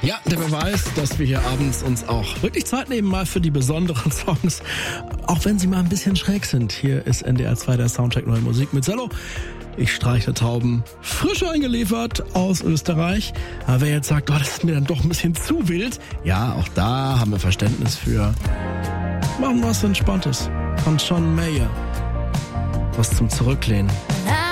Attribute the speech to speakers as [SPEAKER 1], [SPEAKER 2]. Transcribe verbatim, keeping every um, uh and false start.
[SPEAKER 1] Ja, der Beweis, dass wir hier abends uns auch wirklich Zeit nehmen, mal für die besonderen Songs, auch wenn sie mal ein bisschen schräg sind. Hier ist N D R zwei, der Soundcheck Neue Musik mit Cello. Ich streiche Tauben, frisch eingeliefert aus Österreich. Aber wer jetzt sagt, oh, das ist mir dann doch ein bisschen zu wild, ja, auch da haben wir Verständnis für. Machen wir was Entspanntes von John Mayer. Was zum Zurücklehnen.